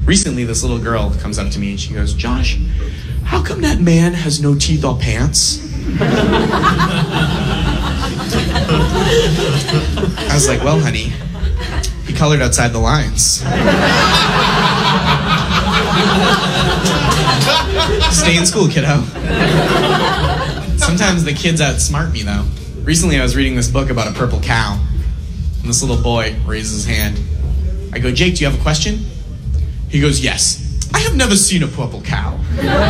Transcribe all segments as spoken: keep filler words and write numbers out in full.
Recently, this little girl comes up to me and she goes, Josh, how come that man has no teeth or pants? I was like, well, honey, he colored outside the lines. Stay in school, kiddo. Sometimes the kids outsmart me, though. Recently, I was reading this book about a purple cow, and this little boy raises his hand. I go, Jake, do you have a question? He goes, yes. I have never seen a purple cow.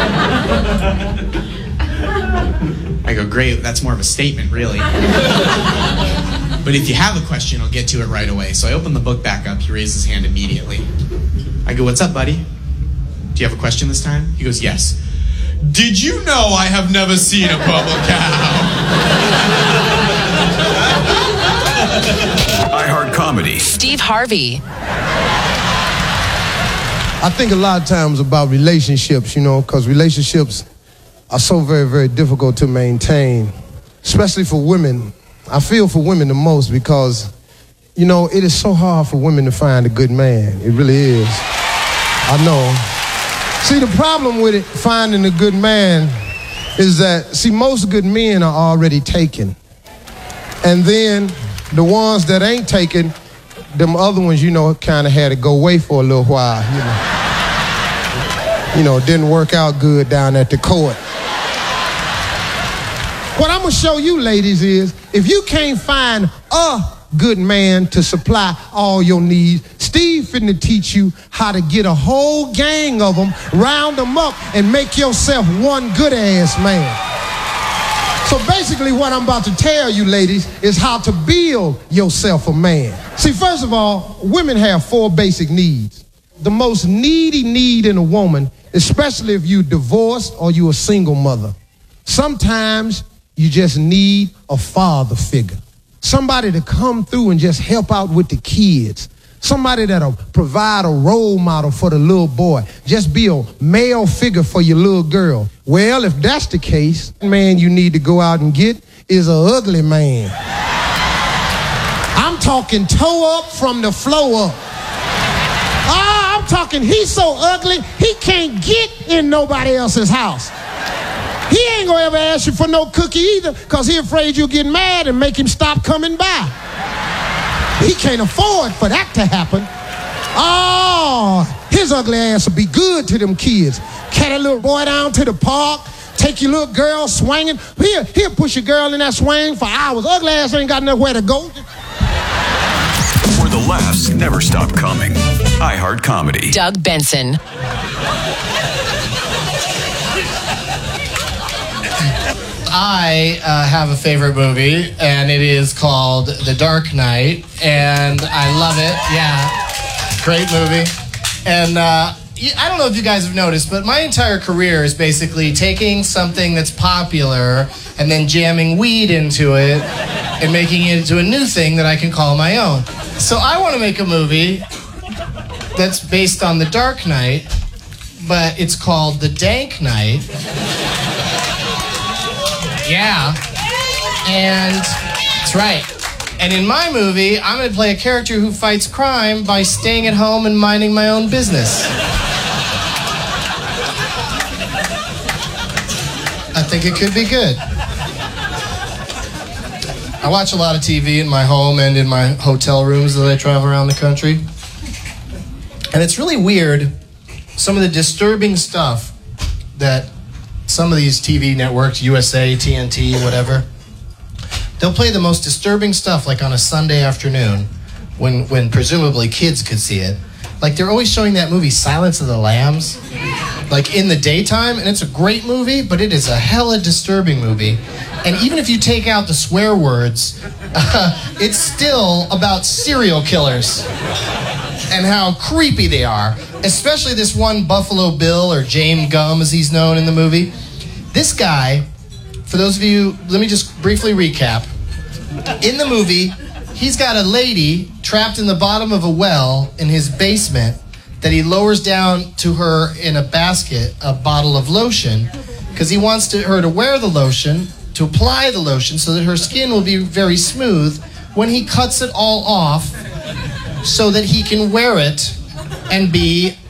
I go, great, that's more of a statement, really. But if you have a question, I'll get to it right away. So I open the book back up. He raises his hand immediately. I go, what's up, buddy? Do you have a question this time? He goes, yes. Did you know I have never seen a purple cow? iHeart Comedy. Steve Harvey. I think a lot of times about relationships, you know, because relationships are so very, very difficult to maintain, especially for women. I feel for women the most because, you know, it is so hard for women to find a good man. It really is. I know. See, the problem with it, finding a good man is that, see, most good men are already taken. And then the ones that ain't taken, them other ones, you know, kind of had to go away for a little while, you know. You know, didn't work out good down at the court. What I'm gonna show you, ladies, is if you can't find a good man to supply all your needs, Steve finna teach you how to get a whole gang of them, round them up, and make yourself one good-ass man. So basically what I'm about to tell you, ladies, is how to build yourself a man. See, first of all, women have four basic needs. The most needy need in a woman, especially if you're divorced or you're a single mother, sometimes you just need a father figure. Somebody to come through and just help out with the kids. Somebody that'll provide a role model for the little boy. Just be a male figure for your little girl. Well, if that's the case, the man you need to go out and get is an ugly man. I'm talking toe up from the floor up. Ah, I'm talking he's so ugly, he can't get in nobody else's house. He ain't gonna ever ask you for no cookie either, because he afraid you'll get mad and make him stop coming by. He can't afford for that to happen. Oh, his ugly ass will be good to them kids. Carry a little boy down to the park, take your little girl swinging. He'll, he'll push your girl in that swing for hours. Ugly ass ain't got nowhere to go. Where the laughs never stop coming. iHeart Comedy. Doug Benson. I uh, have a favorite movie, and it is called The Dark Knight, and I love it. Yeah, great movie. And uh, I don't know if you guys have noticed, but my entire career is basically taking something that's popular and then jamming weed into it and making it into a new thing that I can call my own. So I want to make a movie that's based on The Dark Knight, but it's called The Dank Knight. Yeah, and that's right. And in my movie, I'm going to play a character who fights crime by staying at home and minding my own business. I think it could be good. I watch a lot of T V in my home and in my hotel rooms as I travel around the country. And it's really weird, some of the disturbing stuff that some of these T V networks, U S A, T N T, whatever, they'll play the most disturbing stuff like on a Sunday afternoon when when presumably kids could see it. Like they're always showing that movie Silence of the Lambs, like in the daytime, and it's a great movie, but it is a hella disturbing movie. And even if you take out the swear words, uh, it's still about serial killers and how creepy they are. Especially this one Buffalo Bill, or James Gum as he's known in the movie. This guy, for those of you, let me just briefly recap. In the movie, he's got a lady trapped in the bottom of a well in his basement that he lowers down to her in a basket, a bottle of lotion, because he wants to, her to wear the lotion, to apply the lotion so that her skin will be very smooth when he cuts it all off so that he can wear it and be